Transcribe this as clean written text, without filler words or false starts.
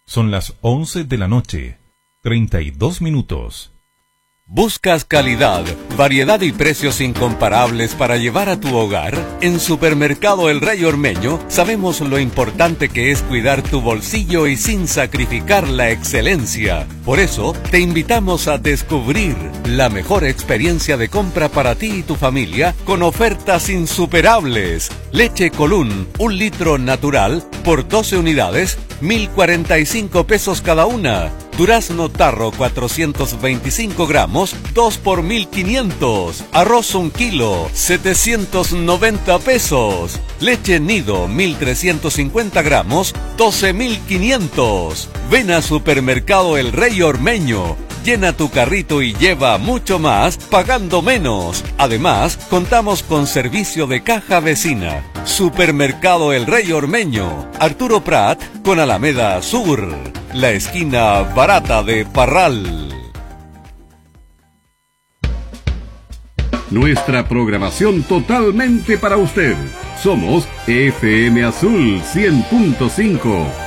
Son las 11 de la noche, 32 minutos. ¿Buscas calidad, variedad y precios incomparables para llevar a tu hogar? En Supermercado El Rey Ormeño sabemos lo importante que es cuidar tu bolsillo y sin sacrificar la excelencia. Por eso, te invitamos a descubrir la mejor experiencia de compra para ti y tu familia con ofertas insuperables. Leche Colún, 1 litro natural por 12 unidades, 1.045 pesos cada una. Durazno Tarro 425 gramos, 2 por 1.500. Arroz 1 kilo, 790 pesos. Leche Nido 1.350 gramos, 12.500. Ven a Supermercado El Rey Ormeño. Llena tu carrito y lleva mucho más pagando menos. Además, contamos con servicio de caja vecina. Supermercado El Rey Ormeño, Arturo Prat con Alameda Sur, la esquina barata de Parral. Nuestra programación totalmente para usted. Somos FM Azul 100.5.